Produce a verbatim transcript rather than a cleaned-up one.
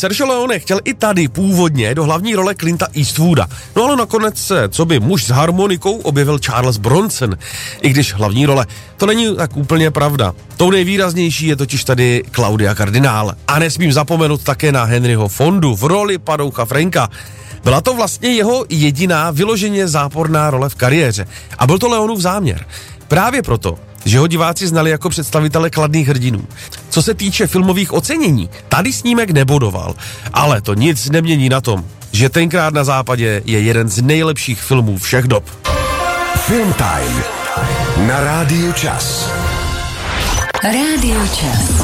Sergio Leone chtěl i tady původně do hlavní role Clinta Eastwooda. No ale nakonec se, co by muž s harmonikou, objevil Charles Bronson. I když hlavní role, to není tak úplně pravda. Tou nejvýraznější je totiž tady Claudia Cardinal. A nesmím zapomenout také na Henryho Fondu v roli padoucha Franka. Byla to vlastně jeho jediná vyloženě záporná role v kariéře. A byl to Leonův záměr. Právě proto, že ho diváci znali jako představitele kladných hrdinů. Co se týče filmových ocenění, tady snímek nebodoval, ale to nic nemění na tom, že Tenkrát na západě je jeden z nejlepších filmů všech dob. Film Time na Rádiu Čas. Rádio Čas.